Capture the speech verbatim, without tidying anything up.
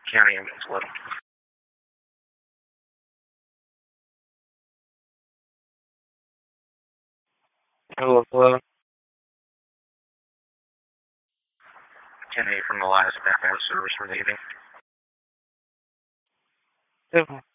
County ambulance, Little. Hello, hello. Kennedy from the last background service relieving.